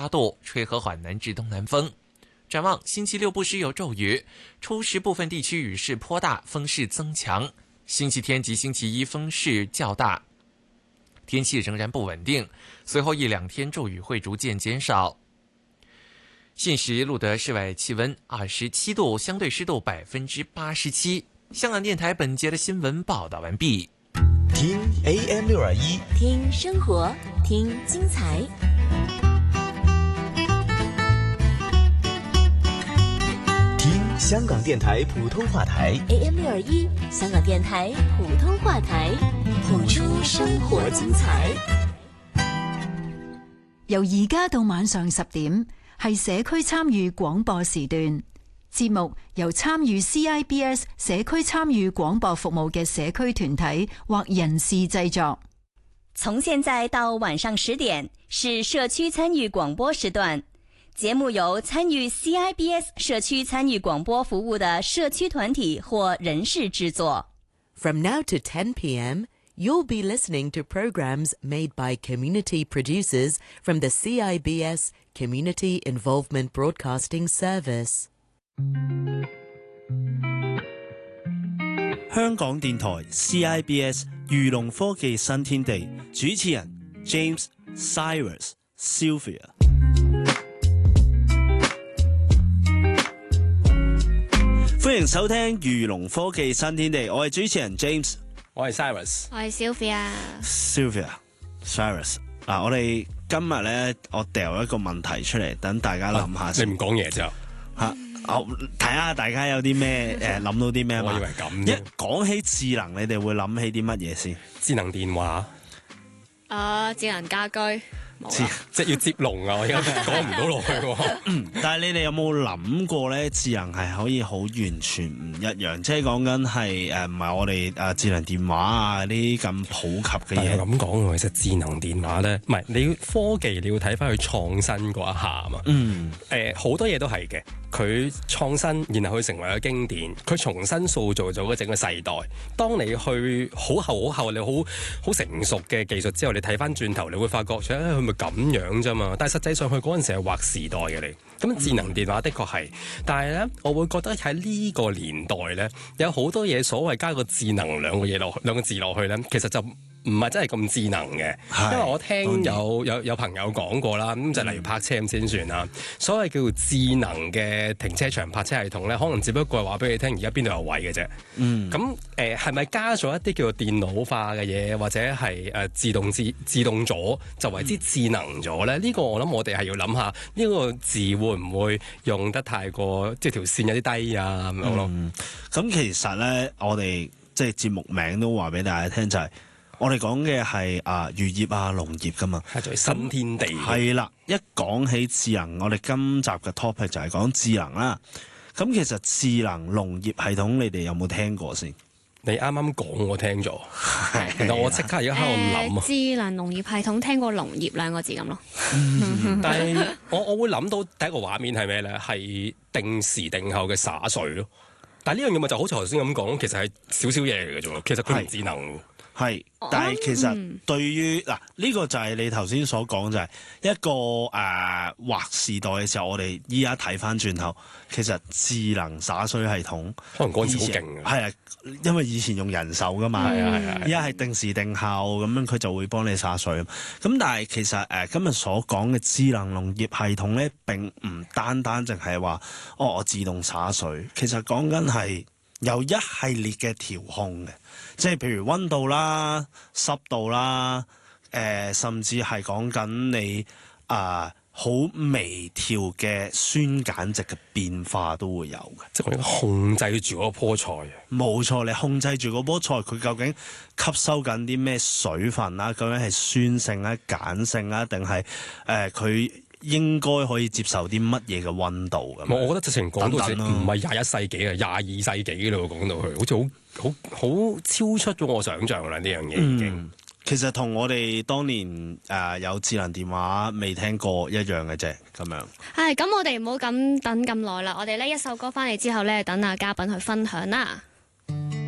8度，吹和缓南至东南风。展望星期六不时有骤雨，初时部分地区雨势颇大，风势增强。星期天及星期一风势较大，天气仍然不稳定，随后1-2天骤雨会逐渐减少。现时录得室外气温27度，相对湿度87%。香港电台本节的新闻报道完毕。 听 AM621， 听生活，听精彩。 听香港电台普通話台 AM621，香港電台普通話台，譜出生活精彩。 由而家到晚上10點，係社區參與廣播時段。節目由參與 CIBS 社區參與廣播服務嘅社區團體或人士製作。 從現在到晚上10點，是社區參與廣播時段。節目由參與 CIBS 社區參與廣播服務的社區團體或人士製作。 From now to 10 p.m., you'll be listening to programs made by community producers from the CIBS Community Involvement Broadcasting Service. 香港電台 CIBS 漁農科技新天地，主持人 James Cyrus Sylvia。歡迎收聽漁農科技新天地，我係主持人 James， 我係 Cyrus， 我係 Sylvia。Cyrus 嗱，我哋今日咧，我掉一個問題出嚟，等大家諗下先。 你唔講嘢就嚇，睇下大家有啲咩諗到啲咩嘛？ 我以為咁。 一講起智能，你哋會諗起啲乜嘢先？ 智能電話。 智能家居。 即係要接龍啊！我而家講唔到落去喎。 但係你哋有冇諗過咧？智能係可以好完全唔一樣，即係講緊係唔係我哋智能電話啊啲咁普及嘅嘢。 咁講其實智能電話咧，唔係你科技你要睇翻佢創新嗰一下啊嘛。好多嘢都係嘅，佢創新，然後佢成為咗經典，佢重新塑造咗整個世代。當你去好後，你好成熟嘅技術之後，你睇翻轉頭，你會發覺佢咪咁樣啫嘛？但係實際上佢嗰陣時係劃時代嘅你。咁智能電話的確係，但係咧，我會覺得喺呢個年代咧，有好多嘢所謂加個智能兩個字落去咧，其實就唔係真係咁智能嘅。因為我聽有朋友講過啦，咁就例如泊車咁先算啦。所謂叫做智能嘅停車場泊車系統咧，可能只不過係話俾你聽而家邊度有位嘅啫。咁係咪加咗一啲叫做電腦化嘅嘢，或者係自動咗就為之智能咗咧？呢個我諗我哋係要諗下呢個字會唔會用得太過即係條線有啲低啊咁樣咯？ 咁其實咧，我哋即係節目名都話俾大家聽，就係我哋講嘅係漁業啊、農業噶嘛， 係就係新天地。 係啦，一講起智能，我哋今集嘅 topic 就係講智能啦。咁其實智能農業系統，你哋有冇聽過先？ 你啱啱講我聽咗，然後我即刻而家喺度諗啊！ 智能農業系統聽過農業兩個字咁咯。 但係我會諗到第一個畫面係咩咧？係定時定候嘅灑水咯。但係呢樣嘢咪就好似頭先咁講，其實係少少嘢嚟嘅啫喎。其實佢唔智能。 係，但係其實對於呢個就係你頭先所講，就係一個劃時代嘅時候，我哋依家睇翻轉頭，其實智能灑水系統可能嗰陣時好勁嘅。 係啊，因為以前用人手噶嘛，依家係定時定候咁樣，佢就會幫你灑水。咁但係其實今日所講嘅智能農業系統咧，並唔單單淨係話我自動灑水，其實講緊係有一系列嘅調控嘅。即係譬如溫度啦、濕度啦，甚至係講緊你好微調嘅酸鹼值嘅變化都會有嘅。 即係控制住嗰棵菜。 冇錯，你控制住嗰棵菜，佢究竟吸收緊啲咩水分啦？究竟係酸性啦、鹼性啦，定係佢應該可以接受啲乜嘢嘅溫度咁？ 我覺得直情講到唔係21世紀啊，22世紀咯，講到佢好似好超出咗我想象啦！呢樣嘢已經其實同我哋當年有智能電話未聽過一樣嘅啫，咁樣。 係咁，我哋唔好咁等咁耐啦。我哋呢一首歌翻嚟之後咧，等阿嘉賓去分享啦。